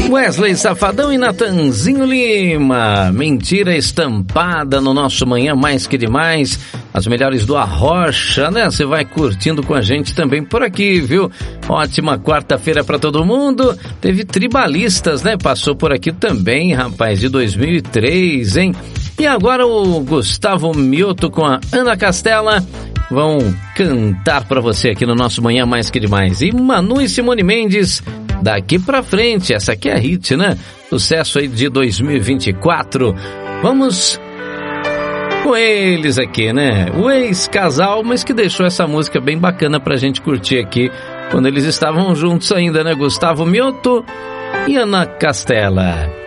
Wesley Safadão e Natanzinho Lima. Mentira estampada no nosso Manhã Mais Que Demais. As melhores do Arrocha, né? Você vai curtindo com a gente também por aqui, viu? Ótima quarta-feira pra todo mundo. Teve Tribalistas, né? Passou por aqui também, rapaz, de 2003, hein? E agora o Gustavo Mioto com a Ana Castela vão cantar pra você aqui no nosso Manhã Mais Que Demais. E Manu e Simone Mendes, Daqui Pra Frente. Essa aqui é hit, né? Sucesso aí de 2024. Vamos com eles aqui, né? O ex-casal, mas que deixou essa música bem bacana pra gente curtir aqui, quando eles estavam juntos ainda, né? Gustavo Mioto e Ana Castela.